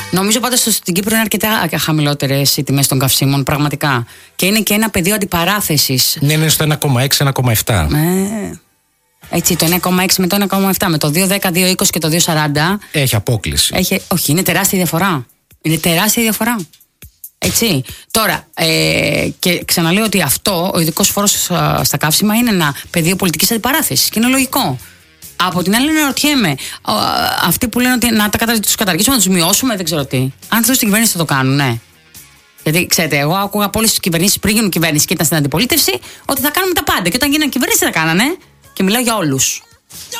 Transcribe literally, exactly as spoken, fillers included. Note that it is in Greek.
Νομίζω πάντως στην Κύπρο είναι αρκετά χαμηλότερες οι τιμές των καυσίμων, πραγματικά. Και είναι και ένα πεδίο αντιπαράθεσης. Ναι, είναι στο ένα κόμμα έξι με ένα κόμμα επτά. Ε, έτσι, το ένα κόμμα έξι με το ένα κόμμα επτά, με το δύο δέκα, δύο είκοσι και το δύο σαράντα. Έχει απόκληση. Έχει, όχι, είναι τεράστια διαφορά. Είναι τεράστια διαφορά. Έτσι. Τώρα, ε, και ξαναλέω ότι αυτό, ο ειδικός φόρος στα καύσιμα, είναι ένα πεδίο πολιτικής αντιπαράθεσης και είναι λογικό. Από την άλλη, αναρωτιέμαι, αυτοί που λένε ότι να τα κατα... τους καταργήσουμε, να τους μειώσουμε, δεν ξέρω τι. Αν θέλουν στην κυβέρνηση θα το κάνουν, ναι. Γιατί ξέρετε, εγώ άκουγα από όλες τις κυβερνήσεις πριν γίνουν κυβέρνηση και ήταν στην αντιπολίτευση ότι θα κάνουμε τα πάντα. Και όταν γίνανε κυβέρνηση τα κάνανε. Και μιλάω για όλους.